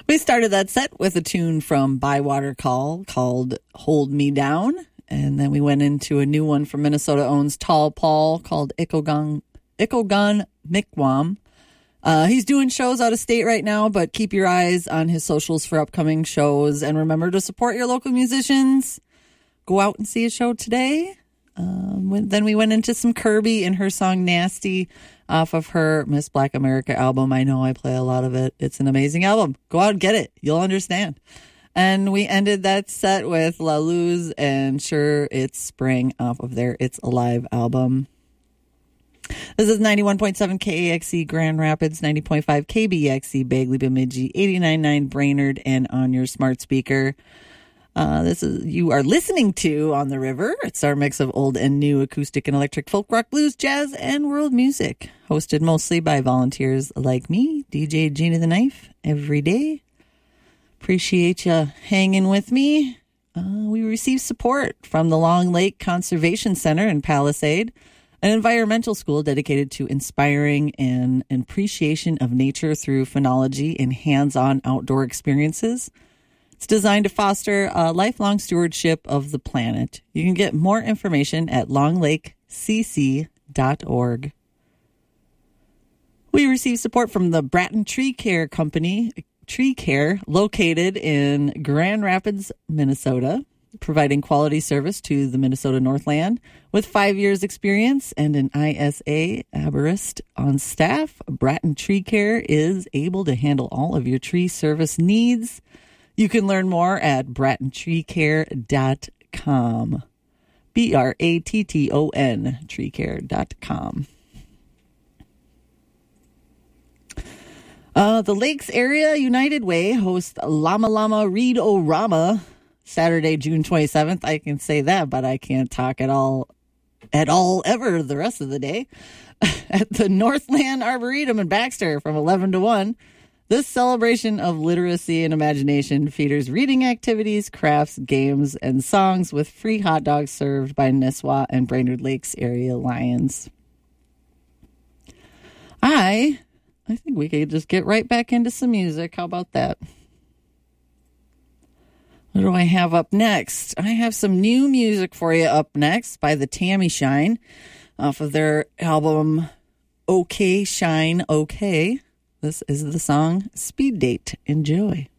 We started that set with a tune from Bywater Call called Hold Me Down. And then we went into a new one from Minnesota owns Tall Paul called Ikogon Mikwam. He's doing shows out of state right now, but keep your eyes on his socials for upcoming shows. And remember to support your local musicians. Go out and see a show today. Then we went into some Kirby and her song Nasty off of her Miss Black America album. I know I play a lot of it. It's an amazing album. Go out and get it. You'll understand. And we ended that set with La Luz and Sure It's Spring off of their It's Alive album. This is 91.7 KAXE Grand Rapids, 90.5 KBXE Bagley Bemidji, 89.9 Brainerd, and on your smart speaker. This is you are listening to On the River. It's our mix of old and new acoustic and electric folk rock, blues, jazz, and world music. Hosted mostly by volunteers like me, DJ Gina the Knife, every day. Appreciate you hanging with me. We receive support from the Long Lake Conservation Center in Palisade, an environmental school dedicated to inspiring an appreciation of nature through phenology and hands-on outdoor experiences. It's designed to foster a lifelong stewardship of the planet. You can get more information at longlakecc.org. We receive support from the Bratton Tree Care Company, Tree Care, located in Grand Rapids, Minnesota, providing quality service to the Minnesota Northland. With 5 years experience and an ISA arborist on staff, Bratton Tree Care is able to handle all of your tree service needs. You can learn more at brattentreecare.com. BRATTON, treecare.com. The Lakes Area United Way hosts Llama Llama Read-O-Rama Saturday, June 27th. I can say that, but I can't talk at all ever the rest of the day. At the Northland Arboretum in Baxter from 11 to 1. This celebration of literacy and imagination features reading activities, crafts, games, and songs with free hot dogs served by Nisswa and Brainerd Lakes area Lions. I think we could just get right back into some music. How about that? What do I have up next? I have some new music for you up next by the Tammy Shine off of their album OK Shine OK. This is the song Speed Date. Enjoy.